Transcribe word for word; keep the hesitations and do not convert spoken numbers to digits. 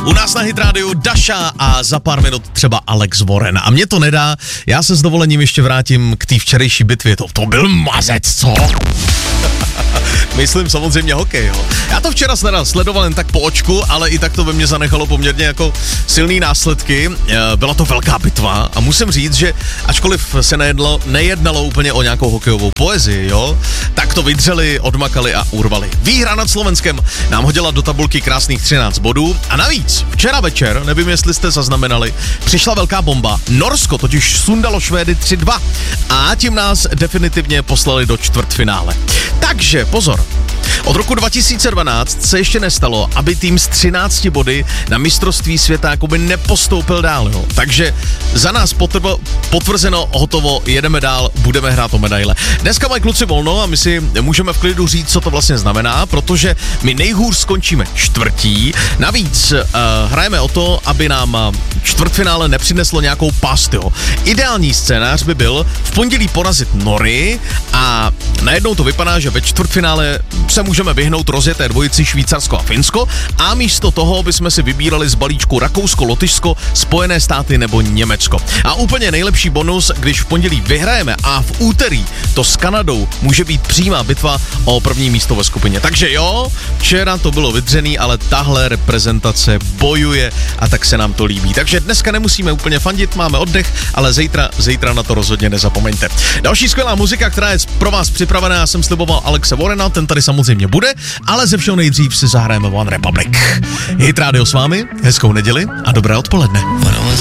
U nás na Hit Rádiu Daša a za pár minut třeba Alex Warren. A mě to nedá, já se s dovolením ještě vrátím k té včerejší bitvě. To, to byl mazec, co? Myslím samozřejmě hokej, jo. Já to včera sledoval jen tak po očku, ale i tak to ve mně zanechalo poměrně jako silný následky. Byla to velká bitva a musím říct, že ačkoliv se nejedlo, nejednalo úplně o nějakou hokejovou poezii, jo, tak to vydřeli, odmakali a urvali. Výhra nad Slovenskem nám hodila do tabulky krásných třináct bodů a navíc včera večer, nevím jestli jste zaznamenali, přišla velká bomba. Norsko totiž sundalo Švédy tři dva a tím nás definitivně poslali do čtvrtfinále. Takže pozor, od roku dva tisíce dvanáct se ještě nestalo, aby tým s třinácti body na mistrovství světa jakoby nepostoupil dál, jo. Takže za nás potrbo, potvrzeno, hotovo, jedeme dál, budeme hrát o medaile. Dneska mají kluci volno a my si můžeme v klidu říct, co to vlastně znamená, protože my nejhůř skončíme čtvrtí. Navíc uh, hrajeme o to, aby nám čtvrtfinále nepřineslo nějakou past, jo. Ideální scénář by byl v pondělí porazit Nory a najednou to vypadá, že ve čtvrtfinále se můžeme vyhnout rozjeté dvojici Švýcarsko a Finsko a místo toho bychom si vybírali z balíčku Rakousko, Lotyšsko, Spojené státy nebo Německo. A úplně nejlepší bonus, když v pondělí vyhrajeme a v úterý to s Kanadou může být přímá bitva o první místo ve skupině. Takže jo, včera to bylo vydřený, ale tahle reprezentace bojuje a tak se nám to líbí. Takže dneska nemusíme úplně fandit, máme oddech, ale zítra, zítra na to rozhodně nezapomeňte. Další skvělá muzika, která je pro vás připravená, já jsem sliboval Alexe Warrena, ten tady samozřejmě bude, ale ze všeho nejdřív si zahrajeme One Republic. Hit Radio s vámi, hezkou neděli a dobré odpoledne.